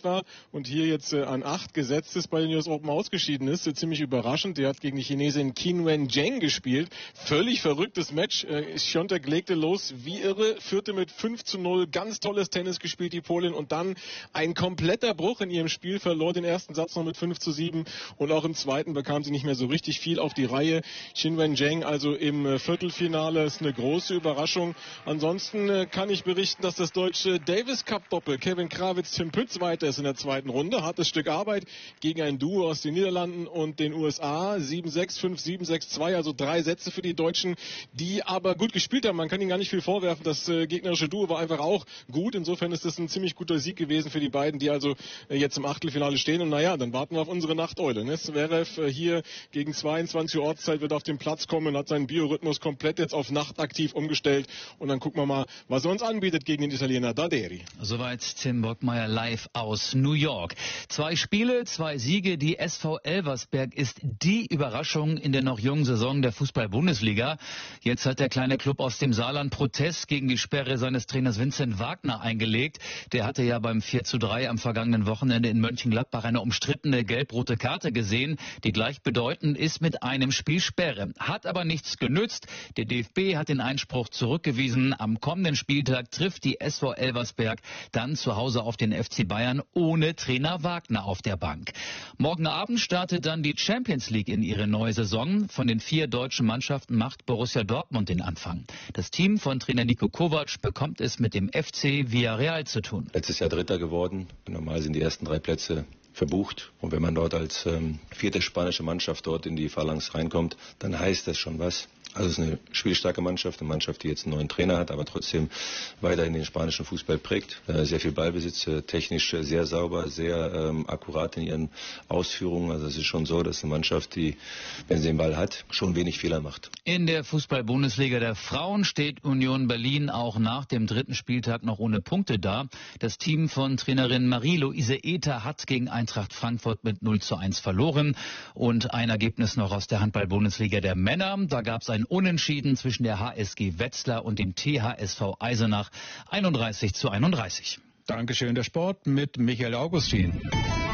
war und hier jetzt an 8 gesetzt ist, bei den US Open ausgeschieden ist. Ziemlich überraschend. Der hat gegen die Chinesin Qin Wen-Zheng gespielt. Völlig verrücktes Match. Świątek legte los wie irre, führte mit 5:0. Ganz tolles Tennis gespielt, die Polin. Und dann ein kompletter Bruch in ihrem Spiel. Verlor den ersten Satz noch mit 5:7. Und auch im zweiten bekam sie nicht mehr so richtig viel auf die Reihe. Qin Wen-Zheng also im Viertelfinale ist eine große Überraschung. Ansonsten kann ich berichten, dass das deutsche Davis Cup Doppel Kevin Krawitz, Tim Pütz weiter ist in der zweiten Runde. Hartes Stück Arbeit gegen ein Duo aus den Niederlanden und den USA. 7-6, 5-7, 6-2, also 3 Sätze für die Deutschen, die aber gut gespielt haben. Man kann ihnen gar nicht viel vorwerfen. Das gegnerische Duo war einfach auch gut. Insofern ist das ein ziemlich guter Sieg gewesen für die beiden, die also jetzt im Achtelfinale stehen. Und naja, dann warten wir auf unsere Nachteule. Ne? Zverev hier gegen 22 Uhr Ortszeit wird auf den Platz kommen und hat seinen Biorhythmus komplett jetzt auf nachtaktiv umgestellt. Und dann gucken wir mal, was er uns anbietet gegen den Italiener Daderi. Soweit Tim Bockmeier live aus New York. 2 Spiele, 2 Siege. Die SV Elversberg ist die Überraschung in der noch jungen Saison der Fußball-Bundesliga. Jetzt hat der kleine Club aus dem Saarland Protest gegen die Sperre seines Trainers Vincent Wagner eingelegt. Der hatte ja beim 4:3 am vergangenen Wochenende in Mönchengladbach eine umstrittene gelb-rote Karte gesehen, die gleichbedeutend ist mit einem Spiel Sperre. Hat aber nichts genützt. Der DFB hat den Einspruch zurückgewiesen. Am kommenden Spieltag trifft die SV Elversberg dann zu Hause auf den FC Bayern ohne Trainer Wagner auf der Bank. Morgen Abend startet dann die Champions League in ihre neue Saison. Von den 4 deutschen Mannschaften macht Borussia Dortmund den Anfang. Das Team von Trainer Niko Kovac bekommt es mit dem FC Villarreal zu tun. Letztes Jahr Dritter geworden. Normal sind die ersten 3 Plätze verbucht. Und wenn man dort als 4. spanische Mannschaft dort in die Phalanx reinkommt, dann heißt das schon was. Also es ist eine spielstarke Mannschaft, eine Mannschaft, die jetzt einen neuen Trainer hat, aber trotzdem weiterhin den spanischen Fußball prägt. Sehr viel Ballbesitz, technisch sehr sauber, sehr akkurat in ihren Ausführungen. Also es ist schon so, dass eine Mannschaft, die, wenn sie den Ball hat, schon wenig Fehler macht. In der Fußball-Bundesliga der Frauen steht Union Berlin auch nach dem 3. Spieltag noch ohne Punkte da. Das Team von Trainerin Marie-Louise Ether hat gegen Eintracht Frankfurt mit 0:1 verloren. Und ein Ergebnis noch aus der Handball-Bundesliga der Männer. Da gab es ein Unentschieden zwischen der HSG Wetzlar und dem THSV Eisenach 31:31. Dankeschön, der Sport mit Michael Augustin.